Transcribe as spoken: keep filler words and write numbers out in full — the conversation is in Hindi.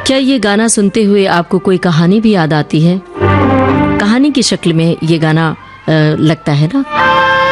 क्या ये गाना सुनते हुए आपको कोई कहानी भी याद आती है? कहानी की शक्ल में ये गाना आ, लगता है ना?